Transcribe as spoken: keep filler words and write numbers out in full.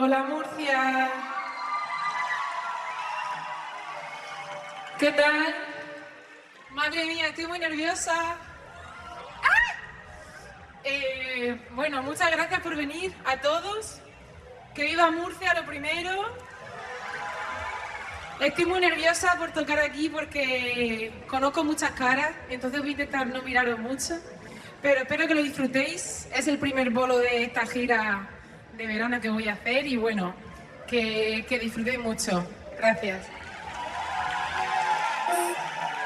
Hola Murcia. ¿Qué tal? Madre mía, estoy muy nerviosa. ¡Ah! Eh, bueno, muchas gracias por venir a todos. Que viva Murcia, lo primero. Estoy muy nerviosa por tocar aquí porque conozco muchas caras, entonces voy a intentar no miraros mucho. Pero espero que lo disfrutéis. Es el primer bolo de esta gira de verano que voy a hacer y bueno, que, que disfrutéis mucho. Gracias.